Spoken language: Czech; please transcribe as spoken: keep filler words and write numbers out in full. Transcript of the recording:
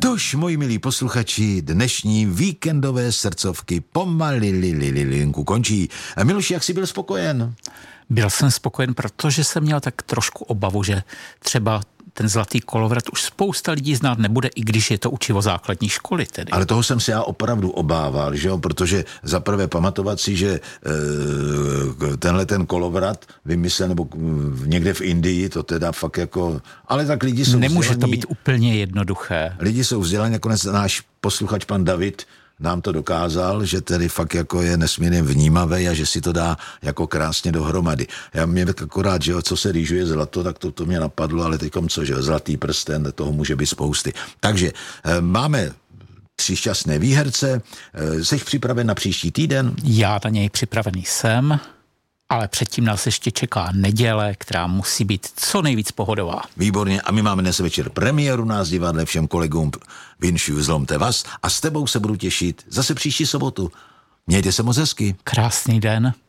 Tož, moji milí posluchači, dnešní víkendové srdcovky pomalilililinku končí. Miloši, jak jsi byl spokojen? Byl jsem spokojen, protože jsem měl tak trošku obavu, že třeba ten zlatý kolovrat už spousta lidí znát nebude, i když je to učivo základní školy tedy. Ale toho jsem se já opravdu obával, že jo? Protože zaprvé pamatovat si, že e, tenhle ten kolovrat vymyslel nebo někde v Indii, to teda fakt jako... Ale tak lidi jsou Nemůže vzdělaní, to být úplně jednoduché. Lidi jsou vzdělaní, nakonec náš posluchač pan David nám to dokázal, že tedy fakt jako je nesmírně vnímavý a že si to dá jako krásně dohromady. Já mě akorát, že jo, co se rýžuje zlato, tak to, to mě napadlo, ale teďkom co, že jo, zlatý prsten, toho může být spousty. Takže e, máme tři šťastné výherce. E, jsi připraven na příští týden? Já na něj připravený jsem, ale předtím nás ještě čeká neděle, která musí být co nejvíc pohodová. Výborně, a my máme dnes večer premiéru nás divadle, všem kolegům vinšuju, zlomte vás a s tebou se budu těšit zase příští sobotu. Mějte se moc hezky. Krásný den.